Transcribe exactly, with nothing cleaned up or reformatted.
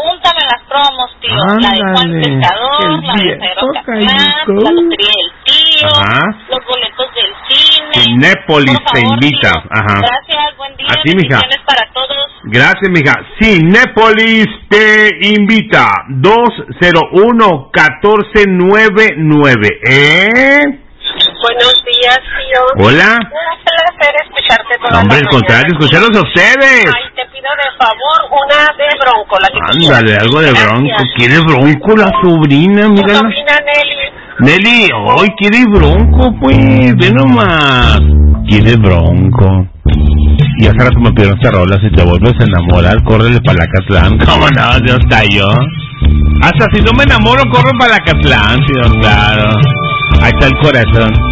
apúntame las promos, tío. Ándale, la de Juan Pescador, la de Cero Catlán, la lotería del tío, Ajá. los boletos del cine. Cinépolis te invita. Ajá. Gracias, buen día. Así, mija. Para todos. Gracias, mija. Cinépolis te invita. dos cero uno, uno cuatro nueve nueve. ¿Eh? Buenos días, tío. Hola. Un placer escucharte toda no, hombre, la al contrario, escucharlos a ustedes. Ay, te pido de favor una de Bronco. La que Ándale, algo de Gracias. Bronco. ¿Quiere Bronco la sobrina? Mira. La sobrina Nelly. Nelly, hoy quiere Bronco, pues. Ve nomás. Quiere Bronco. Y hace rato me pidieron esta rola. Si te vuelves a enamorar, córrele para la Catlán. ¿Cómo no? Dios está yo. Hasta si no me enamoro, corro para la Catlán, tío, claro. Ahí está el corazón.